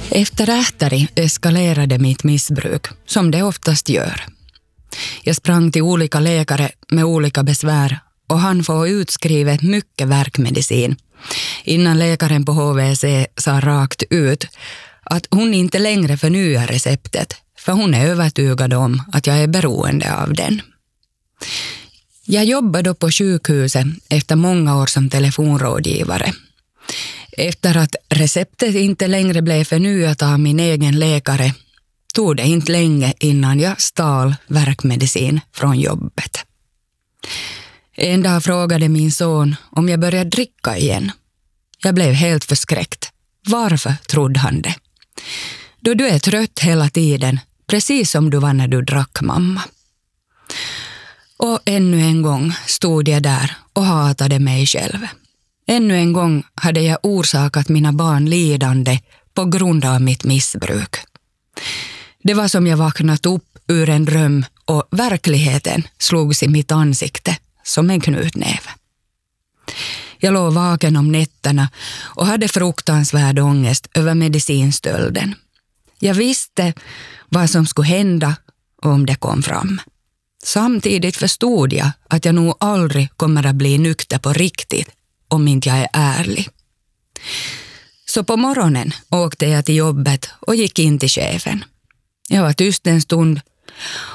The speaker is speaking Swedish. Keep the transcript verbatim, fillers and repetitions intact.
Efter Ähtari eskalerade mitt missbruk, som det oftast gör. Jag sprang till olika läkare med olika besvär och han får utskrivet mycket värkmedicin innan läkaren på H V C sa rakt ut att hon inte längre förnyar receptet för hon är övertygad om att jag är beroende av den. Jag jobbade då på sjukhuset efter många år som telefonrådgivare. Efter att receptet inte längre blev förnyat av min egen läkare tog det inte länge innan jag stal värkmedicin från jobbet. En dag frågade min son om jag började dricka igen. Jag blev helt förskräckt. Varför, trodde han det? Då du är trött hela tiden, precis som du var när du drack, mamma. Och ännu en gång stod jag där och hatade mig själv. Ännu en gång hade jag orsakat mina barn lidande på grund av mitt missbruk. Det var som jag vaknat upp ur en dröm och verkligheten slogs i mitt ansikte som en knutnäve. Jag låg vaken om nätterna och hade fruktansvärd ångest över medicinstölden. Jag visste vad som skulle hända om det kom fram. Samtidigt förstod jag att jag nog aldrig kommer att bli nykter på riktigt om inte jag är ärlig. Så på morgonen åkte jag till jobbet och gick in till chefen. Jag var tyst en stund